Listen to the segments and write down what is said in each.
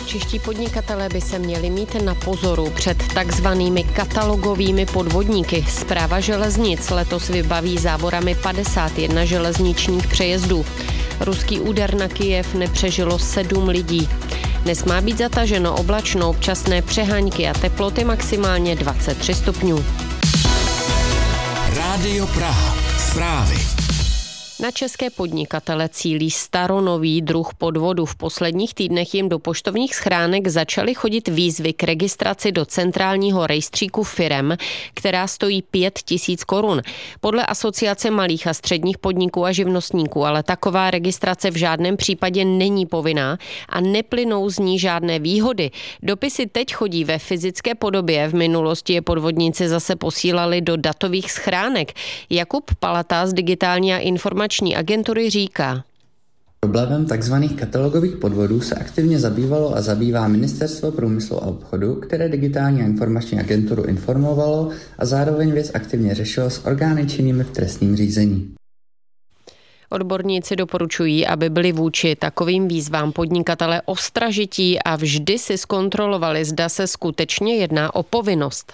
Čeští podnikatelé by se měli mít na pozoru před takzvanými katalogovými podvodníky. Správa železnic letos vybaví závorami 51 železničních přejezdů. Ruský úder na Kyjev nepřežilo 7 lidí. Dnes má být zataženo oblačno, občasné přehánky a teploty maximálně 23 stupňů. Rádio Praha. Zprávy. Na české podnikatele cílí staronový druh podvodu. V posledních týdnech jim do poštovních schránek začaly chodit výzvy k registraci do centrálního rejstříku firem, která stojí 5 000 korun. Podle Asociace malých a středních podniků a živnostníků ale taková registrace v žádném případě není povinná a neplynou z ní žádné výhody. Dopisy teď chodí ve fyzické podobě, v minulosti je podvodníci zase posílali do datových schránek. Jakub Palata z Digitální a informační agentury říká. Problémem tzv. Katalogových podvodů se aktivně zabývalo a zabývá Ministerstvo průmyslu a obchodu, které Digitální a informační agenturu informovalo a zároveň věc aktivně řešilo s orgány činnými v trestním řízení. Odborníci doporučují, aby byli vůči takovým výzvám podnikatele ostražití a vždy si zkontrolovali, zda se skutečně jedná o povinnost.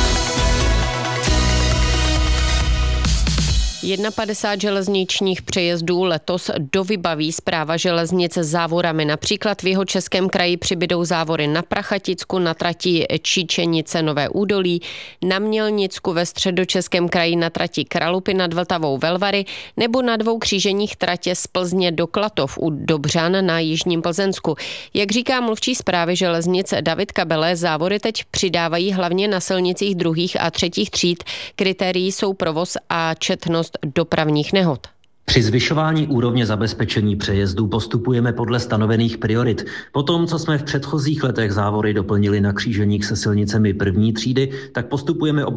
51 železničních přejezdů letos dovybaví Správa železnic závorami. Například v Jihočeském kraji přibydou závory na Prachaticku na trati Číčenice Nové Údolí, na Mělnicku ve Středočeském kraji na trati Kralupy nad Vltavou Velvary nebo na 2 kříženích tratě z Plzně do Klatov u Dobřan na Jižním Plzeňsku. Jak říká mluvčí Správy železnic David Kabele, závory teď přidávají hlavně na silnicích 2. a 3. tříd. Kritérií jsou provoz a četnost dopravních nehod. Při zvyšování úrovně zabezpečení přejezdů postupujeme podle stanovených priorit. Po tom, co jsme v předchozích letech závory doplnili na kříženích se silnicemi 1. třídy, tak postupujeme